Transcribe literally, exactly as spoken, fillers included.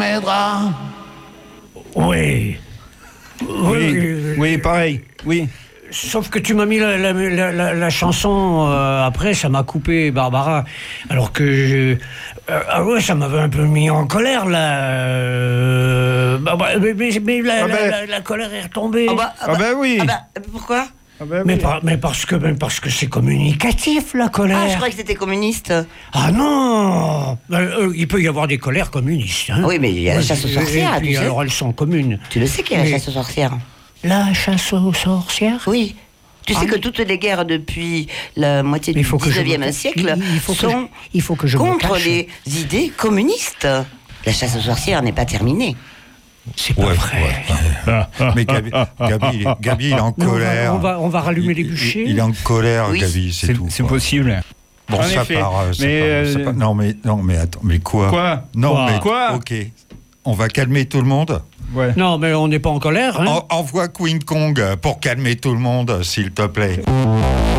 mes draps. Oui. Oui, oui, pareil, oui. Sauf que tu m'as mis la, la, la, la, la chanson euh, après, ça m'a coupé, Barbara. Alors que je, euh, ah ouais, ça m'avait un peu mis en colère là. Euh, bah, bah, mais mais, mais la, Ah la, ben. la, la colère est retombée. Ah bah, ah Ah bah, ben oui. ah bah, pourquoi? Ah ben mais, oui. par, mais parce que mais parce que c'est communicatif la colère. Ah, je croyais que c'était communiste. Ah non. Euh, Il peut y avoir des colères communistes. Hein. Oui, mais il y a la chasse aux sorcières, Et puis, tu sais. alors elles sont communes. Tu le sais qu'il y a la Mais- chasse aux sorcières? La chasse aux sorcières. Oui. Tu sais Ah, que mais- toutes les guerres depuis la moitié Mais du il faut que je dix-neuvième me- siècle il- il faut que sont je- il faut que je me contre cache. les idées communistes. La chasse aux sorcières n'est pas terminée. C'est pas Ouais, vrai. ouais. Mais Gabi, Gabi, il est- Gabi, il est en Non, on va- colère. on va- on va rallumer Il- les il- bûchers. Il, est en colère, Oui. Gabi, c'est C'est tout. c'est quoi. possible. Bon, En ça effet. part, euh, ça Mais, part, ça euh, part. Non, mais, non, mais attends, mais quoi Quoi Non, Quoi mais Quoi ok. On va calmer tout le monde. Ouais. Non, mais on n'est pas en colère. Hein. En- envoie Queen Kong pour calmer tout le monde, s'il te plaît.